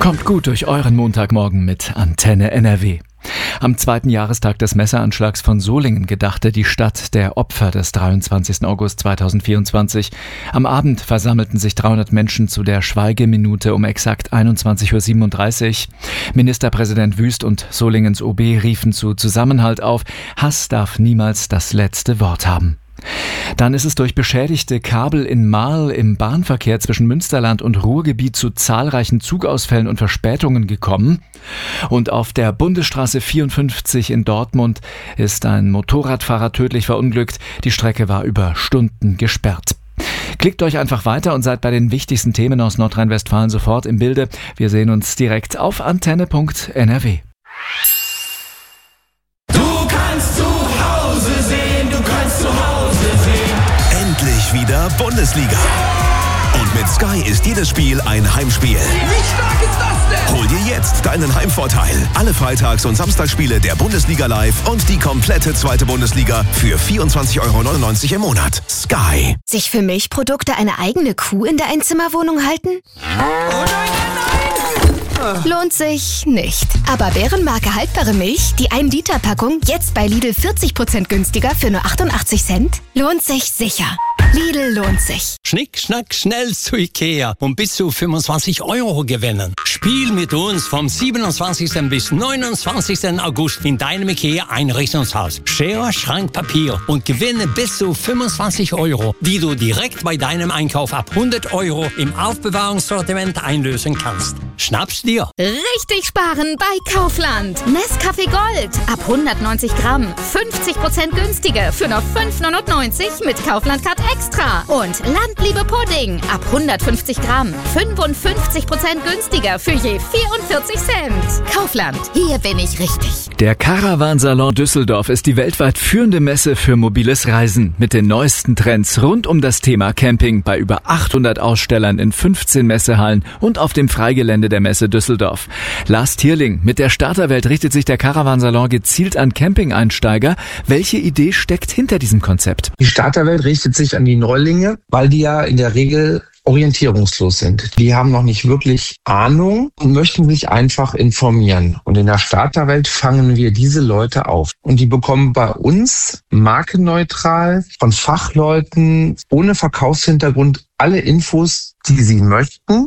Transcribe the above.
Kommt gut durch euren Montagmorgen mit Antenne NRW. Am 2. Jahrestag des Messeranschlags von Solingen gedachte die Stadt der Opfer des 23. August 2024. Am Abend versammelten sich 300 Menschen zu der Schweigeminute um exakt 21:37 Uhr. Ministerpräsident Wüst und Solingens OB riefen zu Zusammenhalt auf. Hass darf niemals das letzte Wort haben. Dann ist es durch beschädigte Kabel in Marl im Bahnverkehr zwischen Münsterland und Ruhrgebiet zu zahlreichen Zugausfällen und Verspätungen gekommen. Und auf der Bundesstraße 54 in Dortmund ist ein Motorradfahrer tödlich verunglückt. Die Strecke war über Stunden gesperrt. Klickt euch einfach weiter und seid bei den wichtigsten Themen aus Nordrhein-Westfalen sofort im Bilde. Wir sehen uns direkt auf antenne.nrw. Endlich wieder Bundesliga. Und mit Sky ist jedes Spiel ein Heimspiel. Wie stark ist das denn? Hol dir jetzt deinen Heimvorteil. Alle Freitags- und Samstagsspiele der Bundesliga live und die komplette zweite Bundesliga für 24,99 € im Monat. Sky. Sich für Milchprodukte eine eigene Kuh in der Einzimmerwohnung halten? Oh nein! Lohnt sich nicht. Aber Bärenmarke haltbare Milch, die 1-Liter-Packung, jetzt bei Lidl 40% günstiger für nur 88 Cent? Lohnt sich sicher. Lidl lohnt sich. Schnick, schnack, schnell zu Ikea und bis zu 25 € gewinnen. Spiel mit uns vom 27. bis 29. August in deinem Ikea-Einrichtungshaus. Schere, Schrank, Papier und gewinne bis zu 25 €, die du direkt bei deinem Einkauf ab 100 € im Aufbewahrungssortiment einlösen kannst. Schnapp's dir. Richtig sparen bei Kaufland. Nescafé Gold ab 190 Gramm. 50% günstiger für nur 5,99 € mit Kaufland-Card Extra. Und Landliebe Pudding ab 150 Gramm. 55% günstiger für je 44 Cent. Kaufland, hier bin ich richtig. Der Caravansalon Düsseldorf ist die weltweit führende Messe für mobiles Reisen mit den neuesten Trends rund um das Thema Camping bei über 800 Ausstellern in 15 Messehallen und auf dem Freigelände der Messe Düsseldorf. Lars Thierling, mit der Starterwelt richtet sich der Caravansalon gezielt an Camping-Einsteiger. Welche Idee steckt hinter diesem Konzept? Die Starterwelt richtet sich an die Neulinge, weil die ja in der Regel orientierungslos sind. Die haben noch nicht wirklich Ahnung und möchten sich einfach informieren. Und in der Starterwelt fangen wir diese Leute auf. Und die bekommen bei uns markenneutral von Fachleuten ohne Verkaufshintergrund alle Infos, die sie möchten.